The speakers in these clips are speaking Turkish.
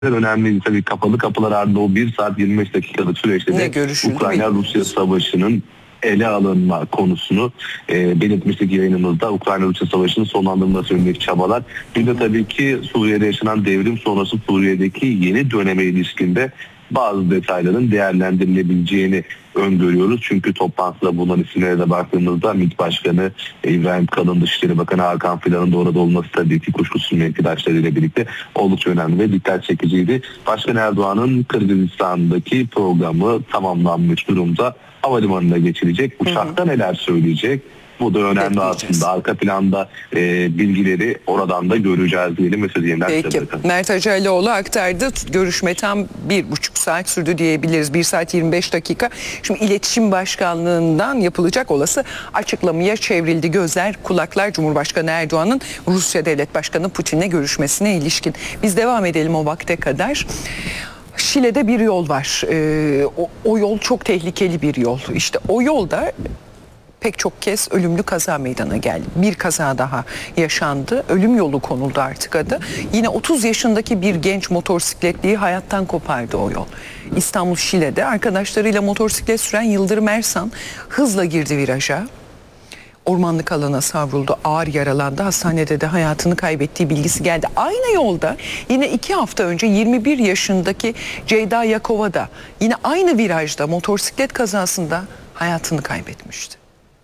önemli. Tabii kapalı kapılar ardında o 1 saat 25 dakikalık süreçte de Ukrayna-Rusya savaşının ele alınma konusunu belirtmiştik yayınımızda. Ukrayna-Rusya savaşının sonlandırılması yönündeki çabalar. Bir de tabii ki Suriye'de yaşanan devrim sonrası Suriye'deki yeni döneme ilişkinde bazı detayların değerlendirilebileceğini öngörüyoruz. Çünkü toplantıda bulunan isimlere de baktığımızda MİT Başkanı İbrahim Kalın, Dışişleri Bakanı Hakan Fidan'ın da orada olması tabii ki kuşkusuz mevkidaşlarıyla birlikte oldukça önemli ve dikkat çekiciydi. Başkan Erdoğan'ın Kırgızistan'daki programı tamamlanmış durumda. Havalimanına geçilecek. Uçakta neler söyleyecek? Bu da önemli aslında. Arka planda bilgileri oradan da göreceğiz diyelim. Peki. Mert Hacalioğlu aktardı. Görüşme tam 1,5 saat sürdü diyebiliriz. 1 saat 25 dakika. Şimdi İletişim Başkanlığı'ndan yapılacak olası açıklamaya çevrildi gözler, kulaklar. Cumhurbaşkanı Erdoğan'ın Rusya Devlet Başkanı Putin'le görüşmesine ilişkin. Biz devam edelim o vakte kadar. Şile'de bir yol var. O yol çok tehlikeli bir yol. İşte o yolda pek çok kez ölümlü kaza meydana geldi. Bir kaza daha yaşandı. Ölüm yolu konuldu artık adı. Yine 30 yaşındaki bir genç motosikletliyi hayattan kopardı o yol. İstanbul Şile'de arkadaşlarıyla motosiklet süren Yıldırım Ersan hızla girdi viraja. Ormanlık alana savruldu, ağır yaralandı. Hastanede de hayatını kaybettiği bilgisi geldi. Aynı yolda yine 2 hafta önce 21 yaşındaki Ceyda Yakova da yine aynı virajda motosiklet kazasında hayatını kaybetmişti.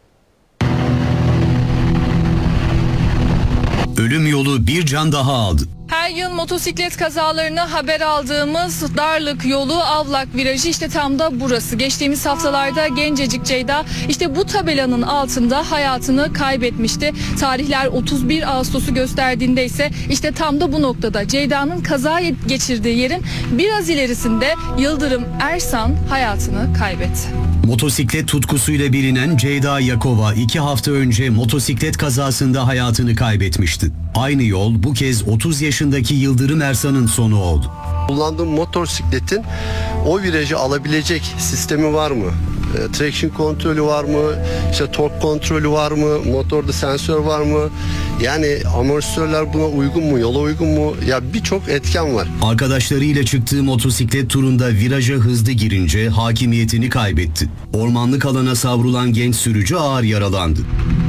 Ölüm yolu bir can daha aldı. Her yıl motosiklet kazalarını haber aldığımız Darlık yolu Avlak virajı işte tam da burası. Geçtiğimiz haftalarda gencecik Ceyda işte bu tabelanın altında hayatını kaybetmişti. Tarihler 31 Ağustos'u gösterdiğinde ise işte tam da bu noktada Ceyda'nın kaza geçirdiği yerin biraz ilerisinde Yıldırım Ersan hayatını kaybetti. Motosiklet tutkusuyla bilinen Ceyda Yakova 2 hafta önce motosiklet kazasında hayatını kaybetmişti. Aynı yol bu kez 30 yaşındaki Yıldırım Ersan'ın sonu oldu. Kullandığım motosikletin o virajı alabilecek sistemi var mı? Traction kontrolü var mı? İşte tork kontrolü var mı? Motorda sensör var mı? Yani amortisörler buna uygun mu? Yola uygun mu? Ya birçok etken var. Arkadaşlarıyla çıktığı motosiklet turunda viraja hızlı girince hakimiyetini kaybetti. Ormanlık alana savrulan genç sürücü ağır yaralandı.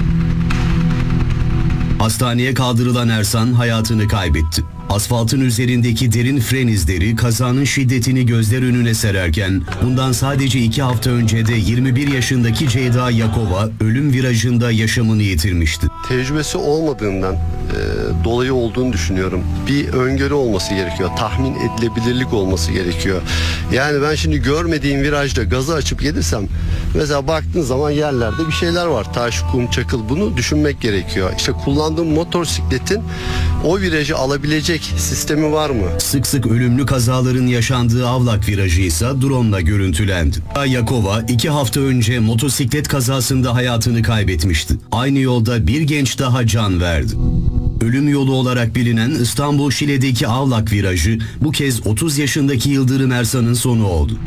Hastaneye kaldırılan Ersan hayatını kaybetti. Asfaltın üzerindeki derin fren izleri kazanın şiddetini gözler önüne sererken bundan sadece 2 hafta önce de 21 yaşındaki Ceyda Yakova ölüm virajında yaşamını yitirmişti. Tecrübesi olmadığından dolayı olduğunu düşünüyorum. Bir öngörü olması gerekiyor. Tahmin edilebilirlik olması gerekiyor. Yani ben şimdi görmediğim virajda gazı açıp gelirsem mesela baktığın zaman yerlerde bir şeyler var. Taş, kum, çakıl, bunu düşünmek gerekiyor. İşte kullandığım motosikletin o virajı alabilecek sistemi var mı? Sık sık ölümlü kazaların yaşandığı Avlak virajı ise drone'la görüntülendi. Yakova 2 hafta önce motosiklet kazasında hayatını kaybetmişti. Aynı yolda bir genç daha can verdi. Ölüm yolu olarak bilinen İstanbul Şile'deki Avlak virajı bu kez 30 yaşındaki Yıldırım Ersan'ın sonu oldu.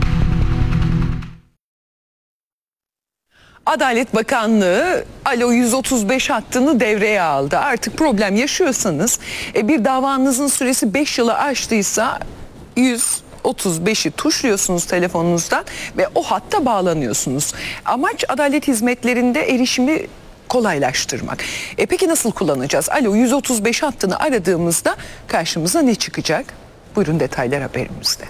Adalet Bakanlığı Alo 135 hattını devreye aldı. Artık problem yaşıyorsanız bir davanızın süresi 5 yılı aştıysa 135'i tuşluyorsunuz telefonunuzdan ve o hatta bağlanıyorsunuz. Amaç adalet hizmetlerinde erişimi kolaylaştırmak. Peki nasıl kullanacağız? Alo 135 hattını aradığımızda karşımıza ne çıkacak? Buyurun detaylar haberimizde.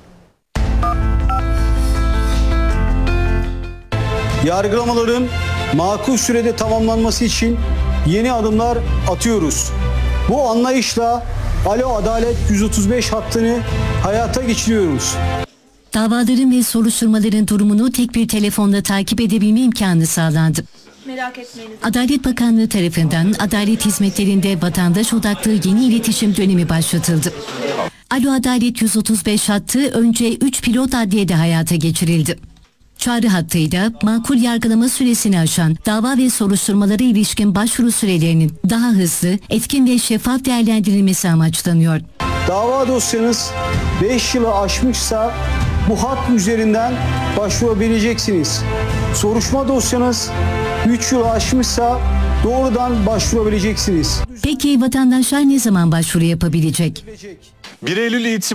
Yargılamaların makul sürede tamamlanması için yeni adımlar atıyoruz. Bu anlayışla Alo Adalet 135 hattını hayata geçiriyoruz. Davaların ve soruşturmaların durumunu tek bir telefonla takip edebilme imkanı sağlandı. Merak etmeyin. Adalet Bakanlığı tarafından adalet hizmetlerinde vatandaş odaklı yeni iletişim dönemi başlatıldı. Alo Adalet 135 hattı önce 3 pilot adliyede hayata geçirildi. Çağrı hattıyla makul yargılama süresini aşan dava ve soruşturmalara ilişkin başvuru sürelerinin daha hızlı, etkin ve şeffaf değerlendirilmesi amaçlanıyor. Dava dosyanız 5 yılı aşmışsa bu hat üzerinden başvurabileceksiniz. Soruşturma dosyanız 3 yılı aşmışsa doğrudan başvurabileceksiniz. Peki vatandaşlar ne zaman başvuru yapabilecek? 1 Eylül itibariyle